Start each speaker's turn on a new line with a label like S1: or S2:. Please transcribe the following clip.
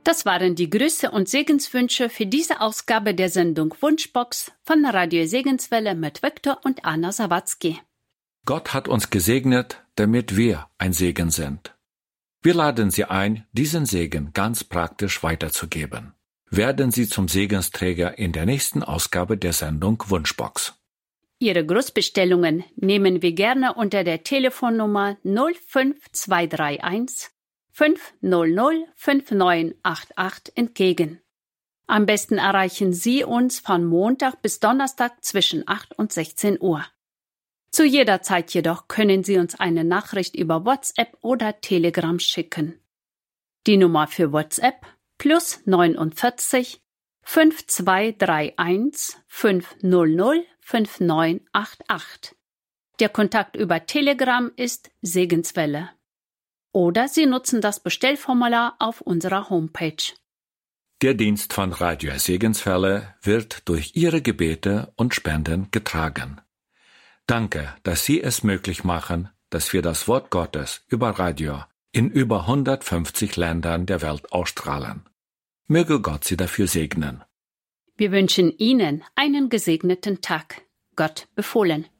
S1: Das waren die Grüße und Segenswünsche für diese Ausgabe der Sendung Wunschbox von Radio Segenswelle mit Viktor und Anna Sawatzki.
S2: Gott hat uns gesegnet, damit wir ein Segen sind. Wir laden Sie ein, diesen Segen ganz praktisch weiterzugeben. Werden Sie zum Segensträger in der nächsten Ausgabe der Sendung Wunschbox.
S1: Ihre Großbestellungen nehmen wir gerne unter der Telefonnummer 05231 500 5988 entgegen. Am besten erreichen Sie uns von Montag bis Donnerstag zwischen 8 und 16 Uhr. Zu jeder Zeit jedoch können Sie uns eine Nachricht über WhatsApp oder Telegram schicken. Die Nummer für WhatsApp +49 5231 500 5988. Der Kontakt über Telegram ist Segenswelle. Oder Sie nutzen das Bestellformular auf unserer Homepage.
S2: Der Dienst von Radio Segenswelle wird durch Ihre Gebete und Spenden getragen. Danke, dass Sie es möglich machen, dass wir das Wort Gottes über Radio in über 150 Ländern der Welt ausstrahlen. Möge Gott Sie dafür segnen.
S1: Wir wünschen Ihnen einen gesegneten Tag. Gott befohlen.